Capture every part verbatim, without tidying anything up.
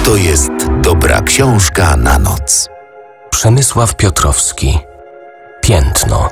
To jest dobra książka na noc. Przemysław Piotrowski. Piętno.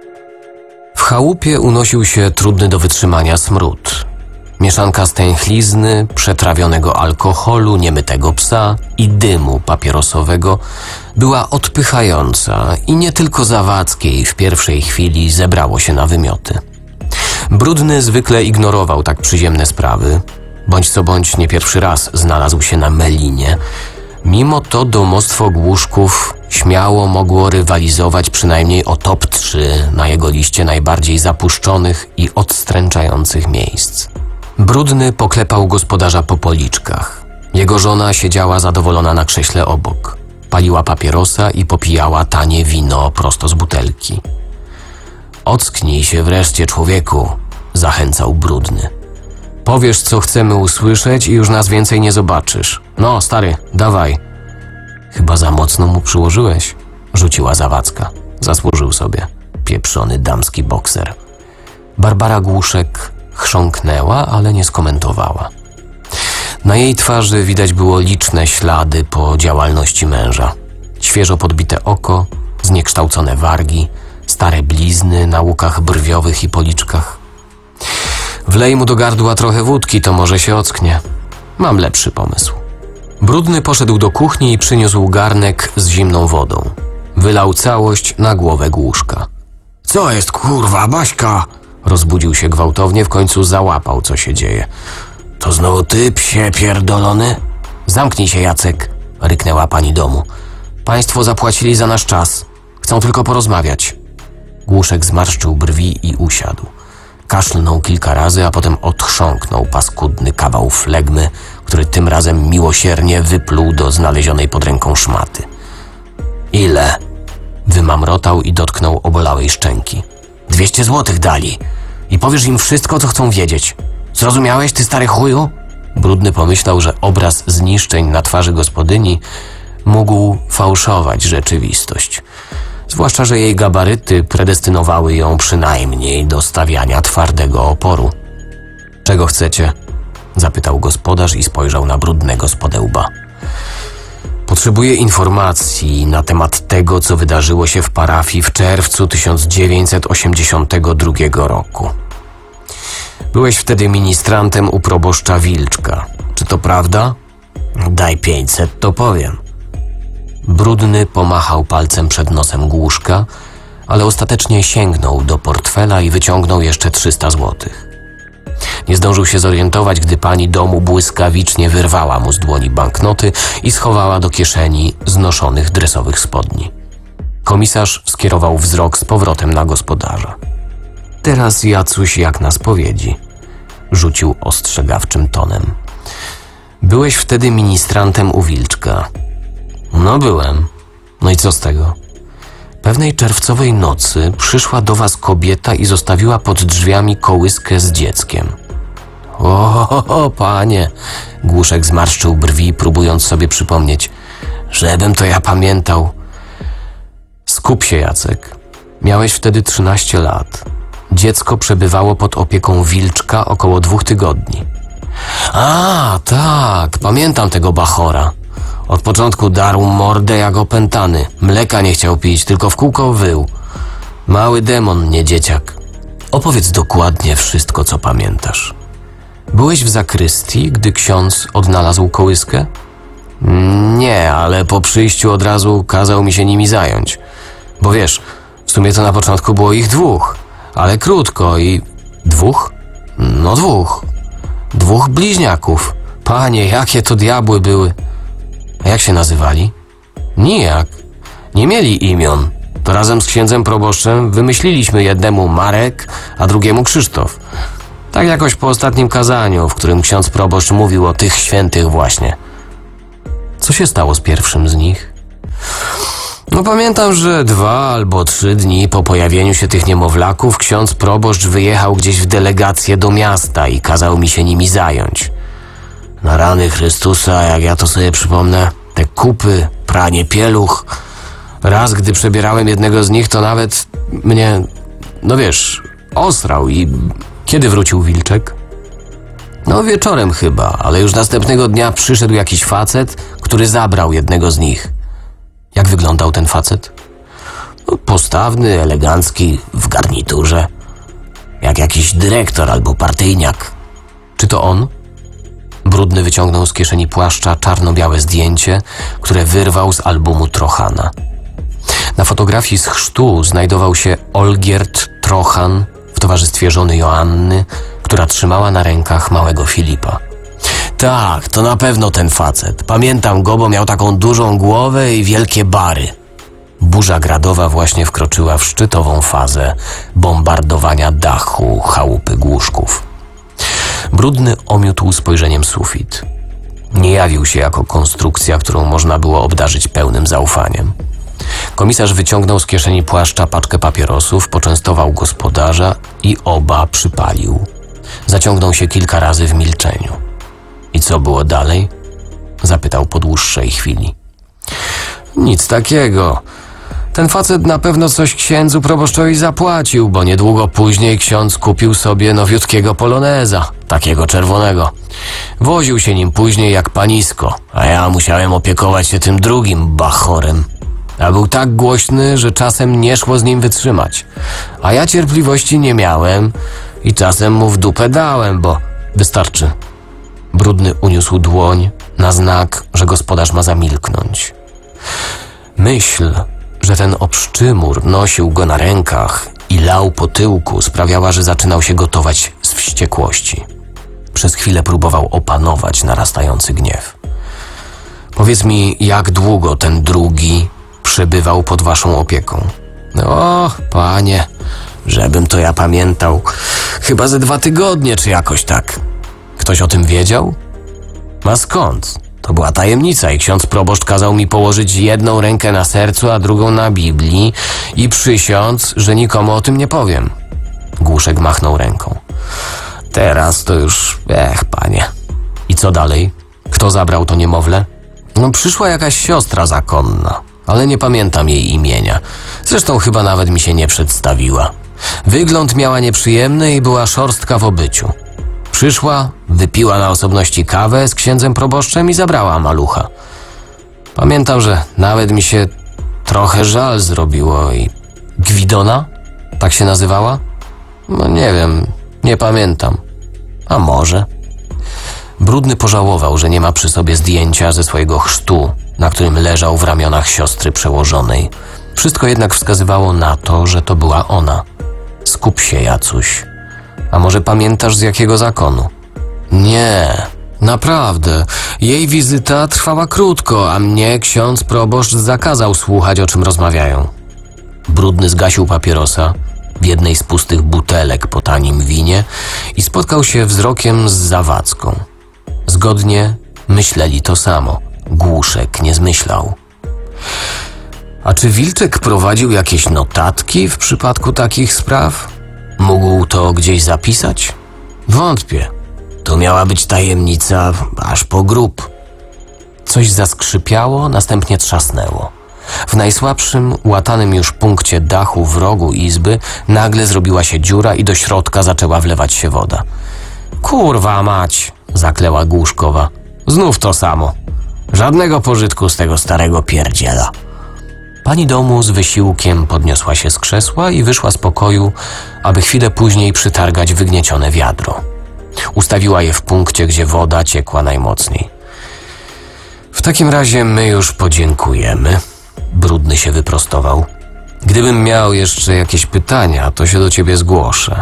W chałupie unosił się trudny do wytrzymania smród. Mieszanka stęchlizny, przetrawionego alkoholu, niemytego psa i dymu papierosowego była odpychająca i nie tylko Zawadzkiej w pierwszej chwili zebrało się na wymioty. Brudny zwykle ignorował tak przyziemne sprawy, bądź co bądź nie pierwszy raz znalazł się na melinie. Mimo to domostwo Głuszków śmiało mogło rywalizować przynajmniej o top trzy na jego liście najbardziej zapuszczonych i odstręczających miejsc. Brudny poklepał gospodarza po policzkach. Jego żona siedziała zadowolona na krześle obok. Paliła papierosa i popijała tanie wino prosto z butelki. Ocknij się wreszcie, człowieku, zachęcał Brudny. Powiesz, co chcemy usłyszeć i już nas więcej nie zobaczysz. No, stary, dawaj. Chyba za mocno mu przyłożyłeś, rzuciła Zawadzka. Zasłużył sobie. Pieprzony damski bokser. Barbara Głuszek chrząknęła, ale nie skomentowała. Na jej twarzy widać było liczne ślady po działalności męża. Świeżo podbite oko, zniekształcone wargi, stare blizny na łukach brwiowych i policzkach. Wlej mu do gardła trochę wódki, to może się ocknie. Mam lepszy pomysł. Brudny poszedł do kuchni i przyniósł garnek z zimną wodą. Wylał całość na głowę Głuszka. Co jest, kurwa, Baśka? Rozbudził się gwałtownie, w końcu załapał, co się dzieje. To znowu ty, psie pierdolony? Zamknij się, Jacek, ryknęła pani domu. Państwo zapłacili za nasz czas. Chcą tylko porozmawiać. Głuszek zmarszczył brwi i usiadł. Kaszlnął kilka razy, a potem odchrząknął paskudny kawał flegmy, który tym razem miłosiernie wypluł do znalezionej pod ręką szmaty. Ile? Wymamrotał i dotknął obolałej szczęki. Dwieście złotych dali. I powiesz im wszystko, co chcą wiedzieć. Zrozumiałeś, ty stary chuju? Brudny pomyślał, że obraz zniszczeń na twarzy gospodyni mógł fałszować rzeczywistość. Zwłaszcza, że jej gabaryty predestynowały ją przynajmniej do stawiania twardego oporu. Czego chcecie? Zapytał gospodarz i spojrzał na Brudnego z podełba. Potrzebuję informacji na temat tego, co wydarzyło się w parafii w czerwcu tysiąc dziewięćset osiemdziesiątego drugiego roku. Byłeś wtedy ministrantem u proboszcza Wilczka. Czy to prawda? Daj pięćset, to powiem. Brudny pomachał palcem przed nosem Głuszka, ale ostatecznie sięgnął do portfela i wyciągnął jeszcze trzysta złotych. Nie zdążył się zorientować, gdy pani domu błyskawicznie wyrwała mu z dłoni banknoty i schowała do kieszeni znoszonych dresowych spodni. Komisarz skierował wzrok z powrotem na gospodarza. Teraz, Jacuś, jak na spowiedzi, rzucił ostrzegawczym tonem. Byłeś wtedy ministrantem u Wilczka. No byłem. No i co z tego? Pewnej czerwcowej nocy przyszła do was kobieta i zostawiła pod drzwiami kołyskę z dzieckiem. O, o, panie! Głuszek zmarszczył brwi, próbując sobie przypomnieć. Żebym to ja pamiętał. Skup się, Jacek. Miałeś wtedy trzynaście lat. Dziecko przebywało pod opieką Wilczka około dwóch tygodni. A, tak, pamiętam tego bachora. Od początku darł mordę jak opętany. Mleka nie chciał pić, tylko w kółko wył. Mały demon, nie dzieciak. Opowiedz dokładnie wszystko, co pamiętasz. Byłeś w zakrystii, gdy ksiądz odnalazł kołyskę? Nie, ale po przyjściu od razu kazał mi się nimi zająć. Bo wiesz, w sumie to na początku było ich dwóch, ale krótko i... Dwóch? No dwóch. Dwóch bliźniaków. Panie, jakie to diabły były. A jak się nazywali? Nijak. Nie mieli imion. To razem z księdzem proboszczem wymyśliliśmy jednemu Marek, a drugiemu Krzysztof. Tak jakoś po ostatnim kazaniu, w którym ksiądz proboszcz mówił o tych świętych właśnie. Co się stało z pierwszym z nich? No pamiętam, że dwa albo trzy dni po pojawieniu się tych niemowlaków ksiądz proboszcz wyjechał gdzieś w delegację do miasta i kazał mi się nimi zająć. Na rany Chrystusa, jak ja to sobie przypomnę, te kupy, pranie pieluch. Raz, gdy przebierałem jednego z nich, to nawet mnie, no wiesz, osrał. I kiedy wrócił Wilczek? No wieczorem chyba, ale już następnego dnia przyszedł jakiś facet, który zabrał jednego z nich. Jak wyglądał ten facet? No, postawny, elegancki, w garniturze. Jak jakiś dyrektor albo partyjniak. Czy to on? Brudny wyciągnął z kieszeni płaszcza czarno-białe zdjęcie, które wyrwał z albumu Trochana. Na fotografii z chrztu znajdował się Olgierd Trochan w towarzystwie żony Joanny, która trzymała na rękach małego Filipa. Tak, to na pewno ten facet. Pamiętam go, bo miał taką dużą głowę i wielkie bary. Burza gradowa właśnie wkroczyła w szczytową fazę bombardowania dachu chałupy Głuszków. Brudny omiótł spojrzeniem sufit. Nie jawił się jako konstrukcja, którą można było obdarzyć pełnym zaufaniem. Komisarz wyciągnął z kieszeni płaszcza paczkę papierosów, poczęstował gospodarza i oba przypalił. Zaciągnął się kilka razy w milczeniu. I co było dalej? Zapytał po dłuższej chwili. Nic takiego. Ten facet na pewno coś księdzu proboszczowi zapłacił, bo niedługo później ksiądz kupił sobie nowiutkiego poloneza, takiego czerwonego. Woził się nim później jak panisko, a ja musiałem opiekować się tym drugim bachorem. A był tak głośny, że czasem nie szło z nim wytrzymać. A ja cierpliwości nie miałem i czasem mu w dupę dałem, bo wystarczy. Brudny uniósł dłoń na znak, że gospodarz ma zamilknąć. Myśl, że ten obszczymur nosił go na rękach i lał po tyłku, sprawiała, że zaczynał się gotować z wściekłości. Przez chwilę próbował opanować narastający gniew. Powiedz mi, jak długo ten drugi przebywał pod waszą opieką? O, panie, żebym to ja pamiętał. Chyba ze dwa tygodnie, czy jakoś tak. Ktoś o tym wiedział? A skąd? To była tajemnica i ksiądz proboszcz kazał mi położyć jedną rękę na sercu, a drugą na Biblii i przysiąc, że nikomu o tym nie powiem. Głuszek machnął ręką. Teraz to już, ech, panie. I co dalej? Kto zabrał to niemowlę? No, przyszła jakaś siostra zakonna, ale nie pamiętam jej imienia. Zresztą chyba nawet mi się nie przedstawiła. Wygląd miała nieprzyjemny i była szorstka w obyciu. Przyszła, wypiła na osobności kawę z księdzem proboszczem i zabrała malucha. Pamiętam, że nawet mi się trochę żal zrobiło i... Gwidona? Tak się nazywała? No nie wiem, nie pamiętam. A może? Brudny pożałował, że nie ma przy sobie zdjęcia ze swojego chrztu, na którym leżał w ramionach siostry przełożonej. Wszystko jednak wskazywało na to, że to była ona. Skup się, Jacuś. A może pamiętasz, z jakiego zakonu? Nie, naprawdę. Jej wizyta trwała krótko, a mnie ksiądz proboszcz zakazał słuchać, o czym rozmawiają. Brudny zgasił papierosa w jednej z pustych butelek po tanim winie i spotkał się wzrokiem z Zawadzką. Zgodnie myśleli to samo. Głuszek nie zmyślał. A czy Wilczek prowadził jakieś notatki w przypadku takich spraw? Mógł to gdzieś zapisać? Wątpię. To miała być tajemnica aż po grób. Coś zaskrzypiało, następnie trzasnęło. W najsłabszym, łatanym już punkcie dachu w rogu izby nagle zrobiła się dziura i do środka zaczęła wlewać się woda. Kurwa mać, zakleła Głuszkowa. Znów to samo. Żadnego pożytku z tego starego pierdziela. Pani domu z wysiłkiem podniosła się z krzesła i wyszła z pokoju, aby chwilę później przytargać wygniecione wiadro. Ustawiła je w punkcie, gdzie woda ciekła najmocniej. W takim razie my już podziękujemy. Brudny się wyprostował. Gdybym miał jeszcze jakieś pytania, to się do ciebie zgłoszę.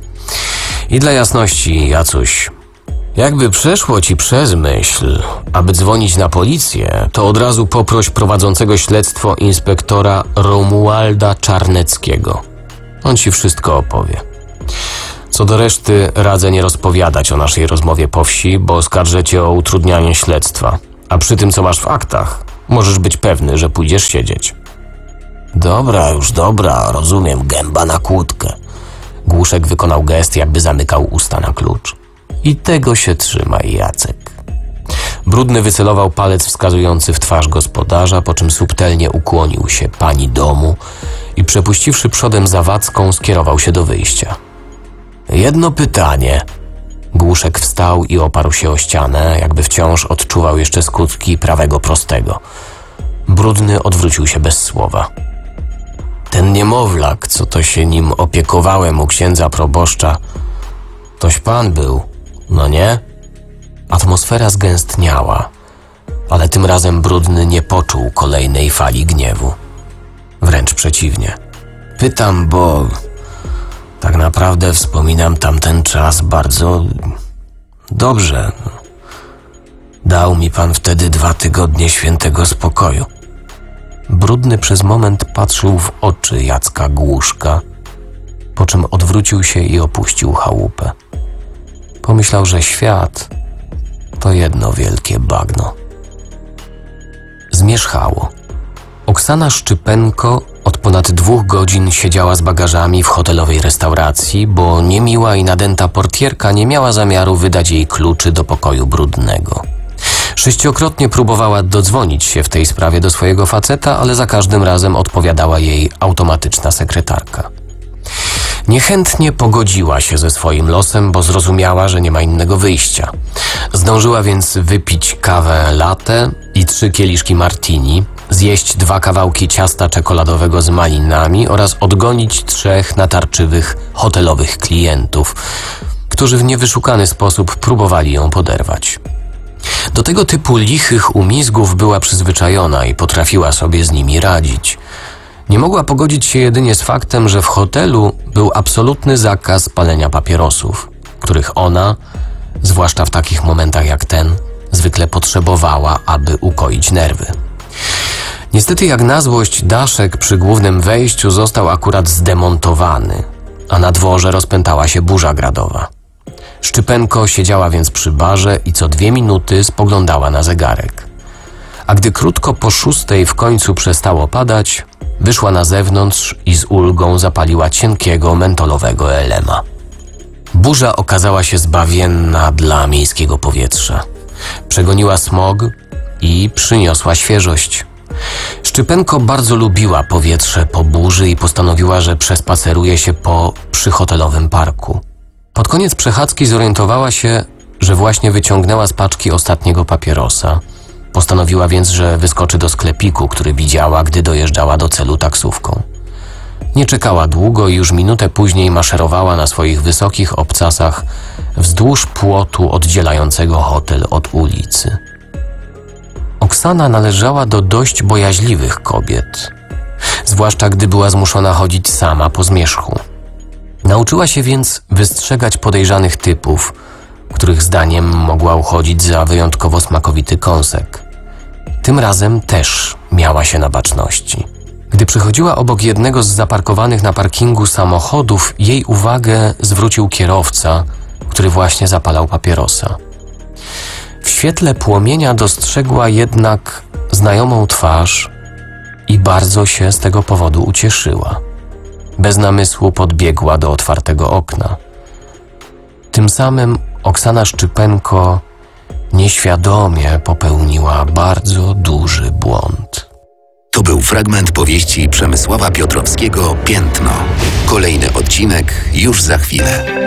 I dla jasności, Jacuś, jakby przeszło ci przez myśl, aby dzwonić na policję, to od razu poproś prowadzącego śledztwo inspektora Romualda Czarneckiego. On ci wszystko opowie. Co do reszty, radzę nie rozpowiadać o naszej rozmowie po wsi, bo oskarżę cię o utrudnianie śledztwa. A przy tym, co masz w aktach, możesz być pewny, że pójdziesz siedzieć. Dobra, już dobra, rozumiem, gęba na kłódkę. Głuszek wykonał gest, jakby zamykał usta na klucz. I tego się trzymaj, Jacek. Brudny wycelował palec wskazujący w twarz gospodarza, po czym subtelnie ukłonił się pani domu i przepuściwszy przodem Zawadzką, skierował się do wyjścia. Jedno pytanie. Głuszek wstał i oparł się o ścianę, jakby wciąż odczuwał jeszcze skutki prawego prostego. Brudny odwrócił się bez słowa. Ten niemowlak, co to się nim opiekowałem u księdza proboszcza, toś pan był, no nie? Atmosfera zgęstniała, ale tym razem Brudny nie poczuł kolejnej fali gniewu. Wręcz przeciwnie. Pytam, bo tak naprawdę wspominam tamten czas bardzo dobrze. Dał mi pan wtedy dwa tygodnie świętego spokoju. Brudny przez moment patrzył w oczy Jacka Głuszka, po czym odwrócił się i opuścił chałupę. Pomyślał, że świat to jedno wielkie bagno. Zmierzchało. Oksana Szczypenko od ponad dwóch godzin siedziała z bagażami w hotelowej restauracji, bo niemiła i nadęta portierka nie miała zamiaru wydać jej kluczy do pokoju Brudnego. Sześciokrotnie próbowała dodzwonić się w tej sprawie do swojego faceta, ale za każdym razem odpowiadała jej automatyczna sekretarka. Niechętnie pogodziła się ze swoim losem, bo zrozumiała, że nie ma innego wyjścia. Zdążyła więc wypić kawę latte i trzy kieliszki martini, zjeść dwa kawałki ciasta czekoladowego z malinami oraz odgonić trzech natarczywych hotelowych klientów, którzy w niewyszukany sposób próbowali ją poderwać. Do tego typu lichych umizgów była przyzwyczajona i potrafiła sobie z nimi radzić. Nie mogła pogodzić się jedynie z faktem, że w hotelu był absolutny zakaz palenia papierosów, których ona, zwłaszcza w takich momentach jak ten, zwykle potrzebowała, aby ukoić nerwy. Niestety jak na złość daszek przy głównym wejściu został akurat zdemontowany, a na dworze rozpętała się burza gradowa. Szczypenko siedziała więc przy barze i co dwie minuty spoglądała na zegarek. A gdy krótko po szóstej w końcu przestało padać, wyszła na zewnątrz i z ulgą zapaliła cienkiego, mentolowego elema. Burza okazała się zbawienna dla miejskiego powietrza. Przegoniła smog i przyniosła świeżość. Szczypenko bardzo lubiła powietrze po burzy i postanowiła, że przespaceruje się po przyhotelowym parku. Pod koniec przechadzki zorientowała się, że właśnie wyciągnęła z paczki ostatniego papierosa. Postanowiła więc, że wyskoczy do sklepiku, który widziała, gdy dojeżdżała do celu taksówką. Nie czekała długo i już minutę później maszerowała na swoich wysokich obcasach wzdłuż płotu oddzielającego hotel od ulicy. Oksana należała do dość bojaźliwych kobiet, zwłaszcza gdy była zmuszona chodzić sama po zmierzchu. Nauczyła się więc wystrzegać podejrzanych typów, których zdaniem mogła uchodzić za wyjątkowo smakowity kąsek. Tym razem też miała się na baczności. Gdy przychodziła obok jednego z zaparkowanych na parkingu samochodów, jej uwagę zwrócił kierowca, który właśnie zapalał papierosa. W świetle płomienia dostrzegła jednak znajomą twarz i bardzo się z tego powodu ucieszyła. Bez namysłu podbiegła do otwartego okna. Tym samym Oksana Szczypenko nieświadomie popełniła bardzo duży błąd. To był fragment powieści Przemysława Piotrowskiego Piętno. Kolejny odcinek już za chwilę.